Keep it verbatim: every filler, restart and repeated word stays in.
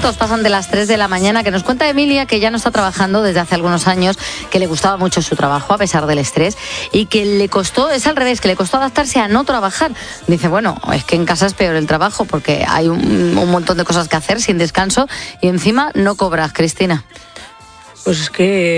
minutos pasan de las tres de la mañana, que nos cuenta Emilia que ya no está trabajando desde hace algunos años, que le gustaba mucho su trabajo a pesar del estrés y que le costó, es al revés, que le costó adaptarse a no trabajar. Dice, bueno, es que en casa es peor el trabajo porque hay un, un montón de cosas que hacer sin descanso y encima no cobras, Cristina. Pues es que